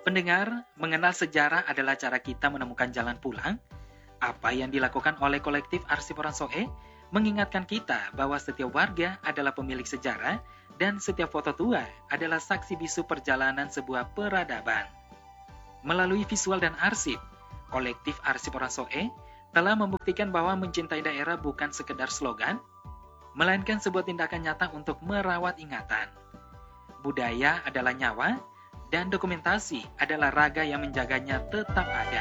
Pendengar, mengenal sejarah adalah cara kita menemukan jalan pulang. Apa yang dilakukan oleh kolektif Arsip Orang Soe mengingatkan kita bahwa setiap warga adalah pemilik sejarah dan setiap foto tua adalah saksi bisu perjalanan sebuah peradaban. Melalui visual dan arsip, kolektif Arsip Orang Soe telah membuktikan bahwa mencintai daerah bukan sekedar slogan, melainkan sebuah tindakan nyata untuk merawat ingatan. Budaya adalah nyawa, dan dokumentasi adalah raga yang menjaganya tetap ada.